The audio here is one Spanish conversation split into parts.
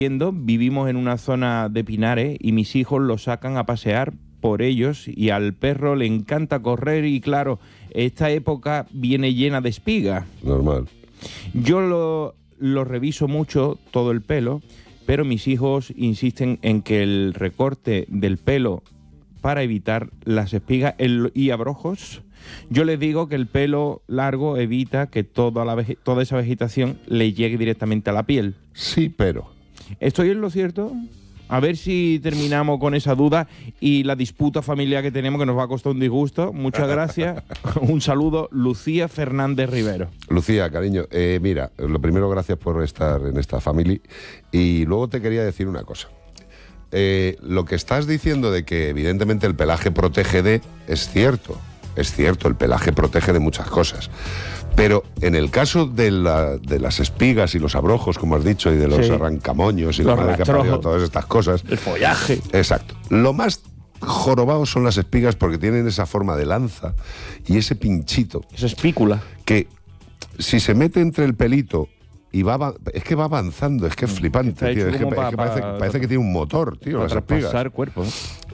Vivimos en una zona de pinares y mis hijos lo sacan a pasear por ellos y al perro le encanta correr y claro, esta época viene llena de espigas. Normal. Yo lo reviso mucho, todo el pelo, pero mis hijos insisten en que el recorte del pelo para evitar las espigas y abrojos, yo les digo que el pelo largo evita que toda esa vegetación le llegue directamente a la piel. Sí, pero... ¿Estoy en lo cierto? A ver si terminamos con esa duda y la disputa familiar que tenemos, que nos va a costar un disgusto. Muchas gracias. Un saludo, Lucía Fernández Rivero. Lucía, cariño, mira, lo primero, gracias por estar en esta familia. Y luego te quería decir una cosa. Lo que estás diciendo de que evidentemente el pelaje protege es cierto. Es cierto, el pelaje protege de muchas cosas. Pero en el caso de las espigas y los abrojos, como has dicho, y de los arrancamoños y todas estas cosas. El follaje. Exacto. Lo más jorobado son las espigas porque tienen esa forma de lanza y ese pinchito. Esa espícula. Que si se mete entre el pelito y es que va avanzando, es que es flipante, tío. Es que parece que tiene un motor, tío, para las espigas. Traspasar cuerpo.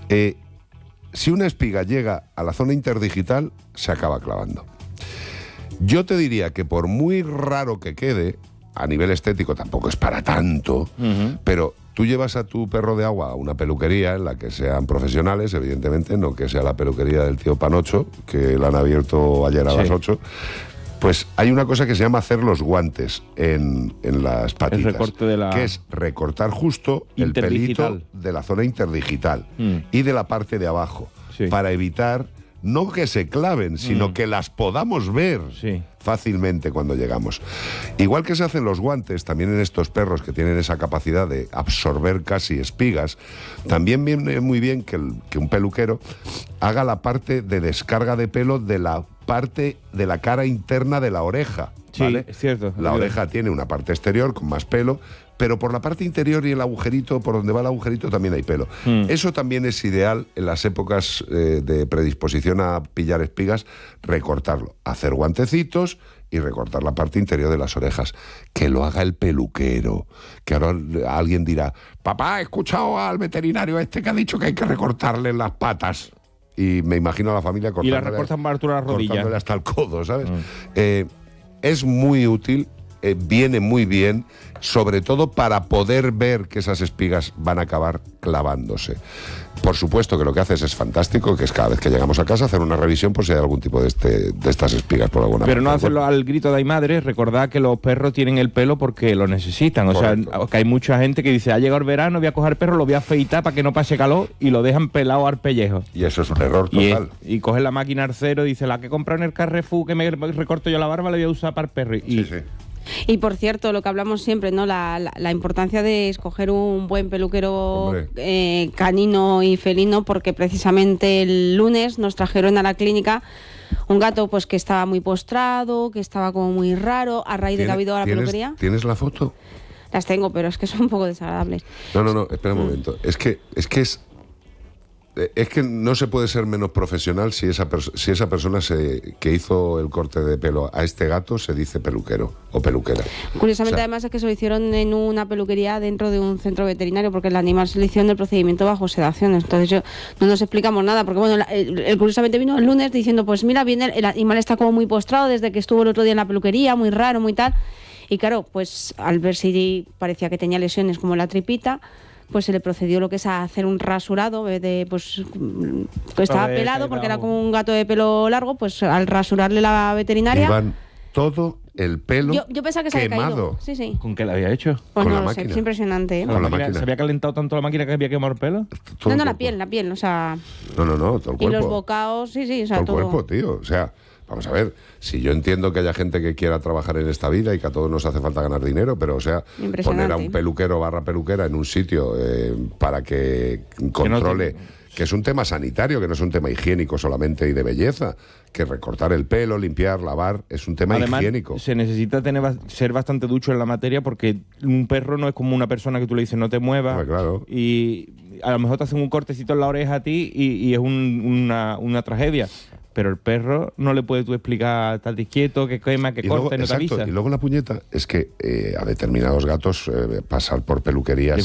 Si una espiga llega a la zona interdigital, se acaba clavando. Yo te diría que por muy raro que quede, a nivel estético tampoco es para tanto, pero tú llevas a tu perro de agua a una peluquería en la que sean profesionales, evidentemente, no que sea la peluquería del tío Panocho, que la han abierto ayer a las 8, pues hay una cosa que se llama hacer los guantes en las patitas, el recorte de la... que es recortar justo el pelito de la zona interdigital y de la parte de abajo, para evitar... no que se claven, sino que las podamos ver fácilmente cuando llegamos. Igual que se hacen los guantes, también en estos perros que tienen esa capacidad de absorber casi espigas, también viene muy bien que un peluquero haga la parte de descarga de pelo de la parte de la cara interna de la oreja. ¿Vale? Sí, es cierto. La oreja tiene una parte exterior con más pelo, pero por la parte interior y el agujerito, por donde va el agujerito, también hay pelo. Eso también es ideal en las épocas de predisposición a pillar espigas, recortarlo, hacer guantecitos y recortar la parte interior de las orejas. Que lo haga el peluquero. Que ahora alguien dirá, papá, he escuchado al veterinario este que ha dicho que hay que recortarle las patas. Y me imagino a la familia cortándole, y la recortan para altura de la rodilla. Cortándole hasta el codo, ¿sabes? Es muy útil, viene muy bien, sobre todo para poder ver que esas espigas van a acabar clavándose. Por supuesto que lo que haces es fantástico, que es cada vez que llegamos a casa hacer una revisión por si hay algún tipo de estas espigas por alguna Pero no hacerlo al grito de ay madre, recordad que los perros tienen el pelo porque lo necesitan. Correcto. O sea, que hay mucha gente que dice, ha llegado el verano, voy a coger el perro, lo voy a afeitar para que no pase calor y lo dejan pelado al pellejo. Y eso es un error total. Y coge la máquina arcero y dice, la que he comprado en el Carrefour, que me recorto yo la barba, la voy a usar para el perro. Y por cierto, lo que hablamos siempre, ¿no? La importancia de escoger un buen peluquero canino y felino, porque precisamente el lunes nos trajeron a la clínica un gato pues que estaba muy postrado, que estaba como muy raro, a raíz de que ha habido a la peluquería. ¿Tienes la foto? Las tengo, pero es que son un poco desagradables. No, espera un momento. Es que no se puede ser menos profesional si esa persona que hizo el corte de pelo a este gato se dice peluquero o peluquera. Curiosamente, además, es que se lo hicieron en una peluquería dentro de un centro veterinario, porque el animal se le hicieron el procedimiento bajo sedación. Entonces no nos explicamos nada, porque bueno, él curiosamente vino el lunes diciendo, pues mira, el animal está como muy postrado desde que estuvo el otro día en la peluquería, muy raro, muy tal. Y claro, pues al ver si parecía que tenía lesiones como la tripita, pues se le procedió lo que es a hacer un rasurado pues estaba pelado porque era como un gato de pelo largo, pues al rasurarle la veterinaria Iban todo el pelo yo pensaba que se había caído. Sí. ¿Con qué la había hecho? Pues con no la lo sé, máquina. es impresionante, ¿eh? Con la máquina. ¿Se había calentado tanto la máquina que había quemado el pelo? No, la piel, o sea... No, todo el cuerpo. Y los bocados, sí, o sea, todo el cuerpo, tío, o sea... Vamos a ver, si yo entiendo que haya gente que quiera trabajar en esta vida y que a todos nos hace falta ganar dinero, pero o sea, poner a un peluquero / peluquera en un sitio para que controle, que es un tema sanitario, que no es un tema higiénico solamente y de belleza, que recortar el pelo, limpiar, lavar, es un tema además, higiénico. Se necesita ser bastante ducho en la materia, porque un perro no es como una persona que tú le dices no te muevas, pues claro. Y a lo mejor te hacen un cortecito en la oreja a ti y es una tragedia. Pero el perro no le puedes tú explicar, estate quieto, que quema, que corta y no te avisa. Y luego la puñeta es que a determinados gatos pasar por peluquerías